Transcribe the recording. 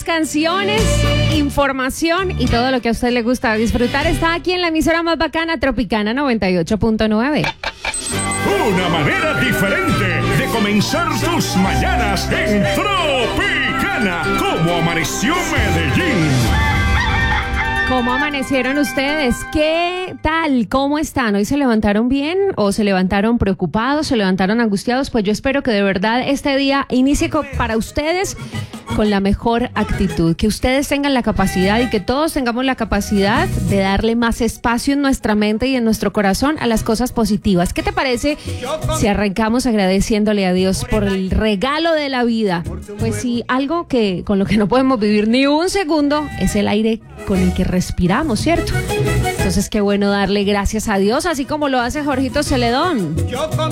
buenas canciones, información y todo lo que a usted le gusta disfrutar está aquí en la emisora más bacana, Tropicana 98.9. Una manera diferente de comenzar tus mañanas en Tropicana. ¿Cómo amaneció Medellín? ¿Cómo amanecieron ustedes? ¿Qué tal? ¿Cómo están? ¿Hoy se levantaron bien o se levantaron preocupados, se levantaron angustiados? Pues yo espero que de verdad este día inicie para ustedes con la mejor actitud, que ustedes tengan la capacidad y que todos tengamos la capacidad de darle más espacio en nuestra mente y en nuestro corazón a las cosas positivas. ¿Qué te parece si arrancamos agradeciéndole a Dios por el regalo de la vida? Pues sí, algo con lo que no podemos vivir ni un segundo es el aire con el que respiramos, ¿cierto? Entonces qué bueno darle gracias a Dios, así como lo hace Jorgito Celedón. Yo con